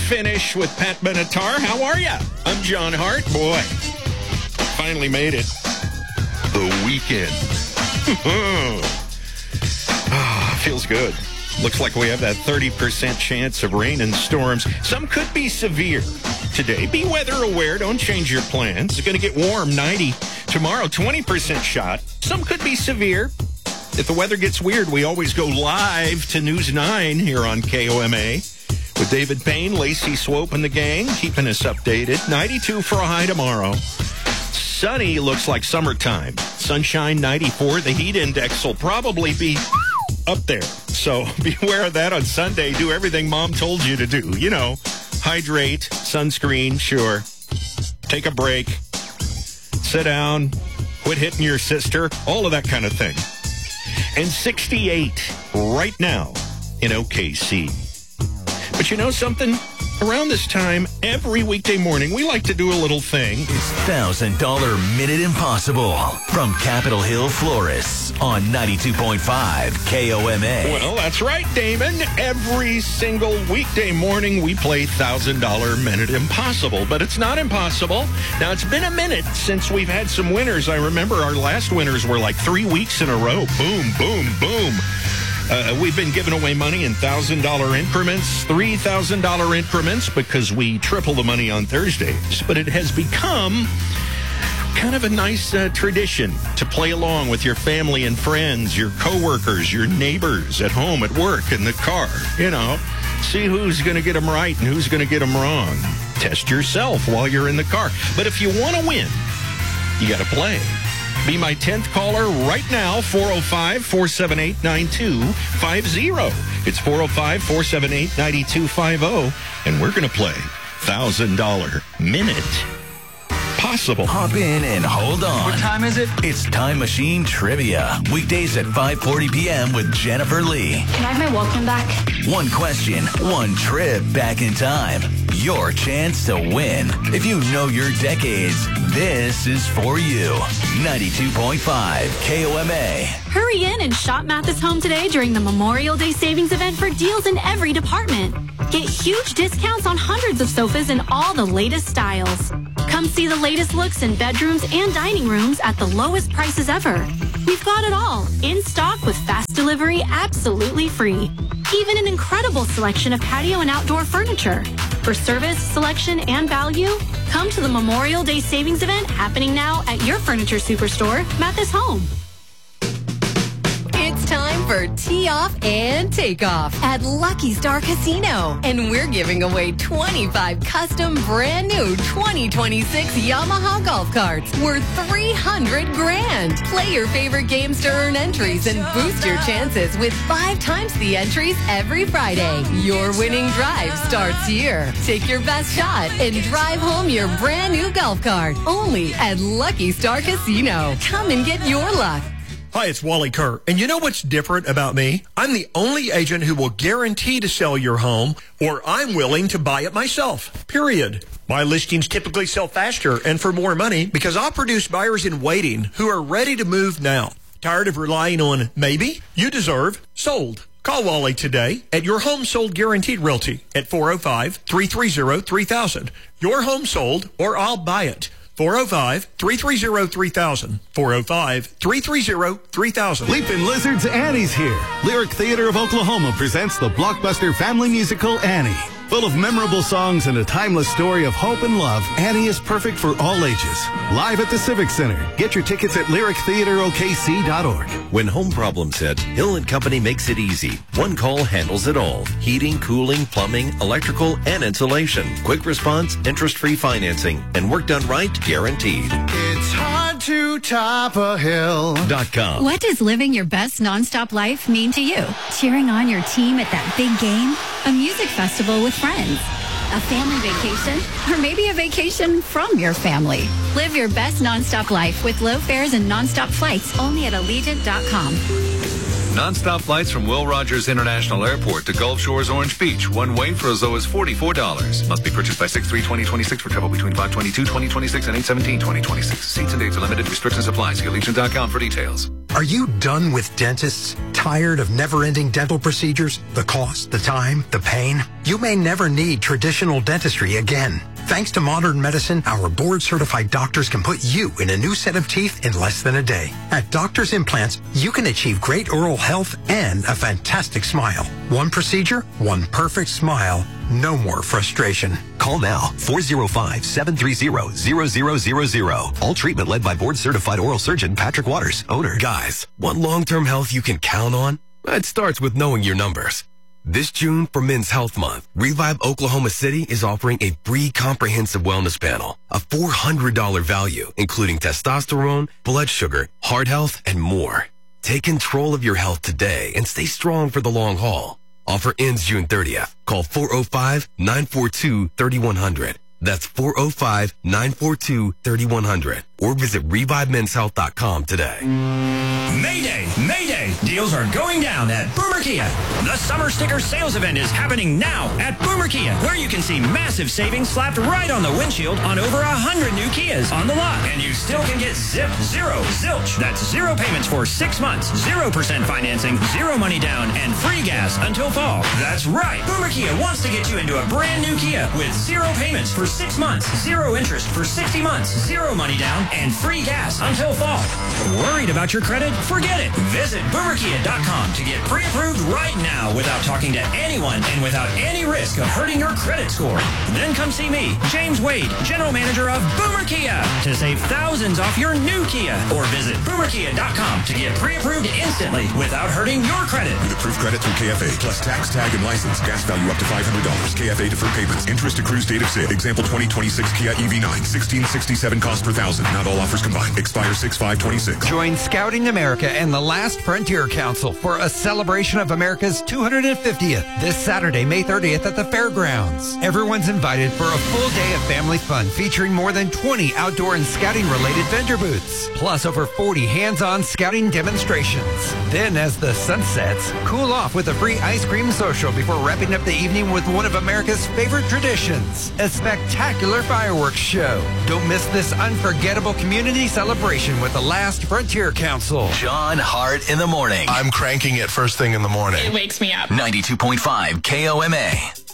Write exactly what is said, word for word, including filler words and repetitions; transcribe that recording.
finish with Pat Benatar. How are you? I'm John Hart. Boy, finally made it. The weekend. Ah, feels good. Looks like we have that thirty percent chance of rain and storms. Some could be severe today. Be weather aware. Don't change your plans. It's going to get warm, ninety. Tomorrow, twenty percent shot. Some could be severe. If the weather gets weird, we always go live to News nine here on K O M A with David Payne, Lacey Swope, and the gang, keeping us updated. ninety-two for a high tomorrow. Sunny, looks like summertime. Sunshine, ninety-four. The heat index will probably be up there. So beware of that on Sunday. Do everything Mom told you to do. You know, hydrate, sunscreen, sure. Take a break. Sit down. Quit hitting your sister. All of that kind of thing. And sixty-eight right now in O K C. But you know something? Around this time, every weekday morning, we like to do a little thing. It's one thousand dollars Minute Impossible from Capitol Hill Florists on ninety-two point five K O M A. Well, that's right, Damon. Every single weekday morning, we play one thousand dollars Minute Impossible. But it's not impossible. Now, it's been a minute since we've had some winners. I remember our last winners were like three weeks in a row. Boom, boom, boom. Uh, we've been giving away money in one thousand dollars increments, three thousand dollars increments, because we triple the money on Thursdays. But it has become kind of a nice uh, tradition to play along with your family and friends, your coworkers, your neighbors at home, at work, in the car. You know, see who's going to get them right and who's going to get them wrong. Test yourself while you're in the car. But if you want to win, you got to play. Be my tenth caller right now, four oh five, four seven eight, nine two five oh. It's four oh five, four seven eight, nine two five oh, and we're going to play one thousand dollars Minute Possible. Hop in and hold on. What time is it? It's Time Machine Trivia. Weekdays at five forty p.m. with Jennifer Lee. Can I have my Walkman back? One question, one trip back in time. Your chance to win. If you know your decades, this is for you. ninety-two point five K O M A. Hurry in and shop Mathis Home today during the Memorial Day Savings Event for deals in every department. Get huge discounts on hundreds of sofas in all the latest styles. Come see the latest looks in bedrooms and dining rooms at the lowest prices ever. We've got it all in stock with fast delivery absolutely free. Even an incredible selection of patio and outdoor furniture. For service, selection, and value, come to the Memorial Day Savings Event happening now at your furniture superstore, Mathis Home. It's time for Tee Off and Takeoff at Lucky Star Casino. And we're giving away twenty-five custom brand new twenty twenty-six Yamaha golf carts worth three hundred grand. Play your favorite games to earn entries and boost your chances with five times the entries every Friday. Your winning drive starts here. Take your best shot and drive home your brand new golf cart. Only at Lucky Star Casino. Come and get your luck. Hi, it's Wally Kerr. And you know what's different about me? I'm the only agent who will guarantee to sell your home, or I'm willing to buy it myself, period. My listings typically sell faster and for more money because I'll produce buyers in waiting who are ready to move now. Tired of relying on maybe? You deserve sold. Call Wally today at Your Home Sold Guaranteed Realty at four oh five, three three oh, three thousand. Your home sold, or I'll buy it. four oh five, three three oh, three thousand. four oh five, three three oh, three thousand. Leapin' Lizards Annie's here. Lyric Theater of Oklahoma presents the blockbuster family musical Annie. Full of memorable songs and a timeless story of hope and love, Annie is perfect for all ages. Live at the Civic Center. Get your tickets at lyric theater o k c dot org. When home problems hit, Hill and Company makes it easy. One call handles it all. Heating, cooling, plumbing, electrical, and insulation. Quick response, interest-free financing, and work done right, guaranteed. It's hard to top a hill. Dot com. What does living your best nonstop life mean to you? Cheering on your team at that big game? A music festival with friends? A family vacation? Or maybe a vacation from your family? Live your best nonstop life with low fares and nonstop flights only at Allegiant dot com. Non-stop flights from Will Rogers International Airport to Gulf Shores Orange Beach. One way for as low as forty-four dollars. Must be purchased by six three twenty twenty-six for travel between five twenty-two twenty twenty-six and eight seventeen twenty twenty-six. Seats and dates are limited. Restrictions apply. See Allegiant dot com for details. Are you done with dentists? Tired of never-ending dental procedures? The cost, the time, the pain? You may never need traditional dentistry again. Thanks to modern medicine, our board-certified doctors can put you in a new set of teeth in less than a day. At Doctors Implants, you can achieve great oral health and a fantastic smile. One procedure, one perfect smile. No more frustration. Call now, four oh five, seven three zero, zero zero zero zero. All treatment led by board-certified oral surgeon Patrick Waters, owner. Guys, want long-term health you can count on? It starts with knowing your numbers. This June, for Men's Health Month, Revive Oklahoma City is offering a free comprehensive wellness panel, a four hundred dollars value, including testosterone, blood sugar, heart health, and more. Take control of your health today and stay strong for the long haul. Offer ends June thirtieth. Call four oh five, nine four two, three one zero zero. That's four oh five, nine four two, three one zero zero. Or visit revive men's health dot com today. Mayday! Mayday! Deals are going down at Boomer Kia. The Summer Sticker Sales Event is happening now at Boomer Kia, where you can see massive savings slapped right on the windshield on over a hundred new Kias on the lot. And you still can get zip, zero, zilch. That's zero payments for six months, zero percent financing, zero money down, and free gas until fall. That's right. Boomer Kia wants to get you into a brand new Kia with zero payments for six months, zero interest for sixty months, zero money down, and free gas until fall. Worried about your credit? Forget it. Visit boomer kia dot com to get pre-approved right now without talking to anyone and without any risk of hurting your credit score. Then come see me, James Wade, General Manager of Boomer Kia, to save thousands off your new Kia. Or visit boomer kia dot com to get pre-approved instantly without hurting your credit. With approved credit through K F A, plus tax, tag, and license. Gas value up to five hundred dollars. K F A deferred payments. Interest accrues date of sale. Example twenty twenty-six Kia E V nine. sixteen sixty-seven cost per thousand. Not all offers combined. Expire six five twenty-six. Join Scouting America and the Last Frontier Council for a celebration of America's two hundred fiftieth this Saturday, May thirtieth at the fairgrounds. Everyone's invited for a full day of family fun featuring more than twenty outdoor and scouting related vendor booths, plus over forty hands-on scouting demonstrations. Then as the sun sets, cool off with a free ice cream social before wrapping up the evening with one of America's favorite traditions, a spectacular fireworks show. Don't miss this unforgettable community celebration with the Last Frontier Council. John Hart in the morning. I'm cranking it first thing in the morning. It wakes me up. ninety-two point five K O M A.